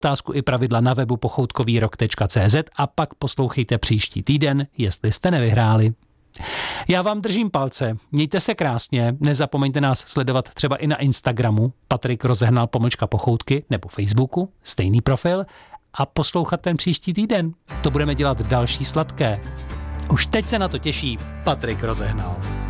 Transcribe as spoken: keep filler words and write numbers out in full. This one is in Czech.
otázku i pravidla na webu pochoutkovýrok tečka cé zet a pak poslouchejte příští týden, jestli jste nevyhráli. Já vám držím palce, mějte se krásně, nezapomeňte nás sledovat třeba i na Instagramu, Patrik Rozehnal pomlčka Pochoutky, nebo Facebooku, stejný profil, a poslouchat ten příští týden. To budeme dělat další sladké. Už teď se na to těší Patrik Rozehnal.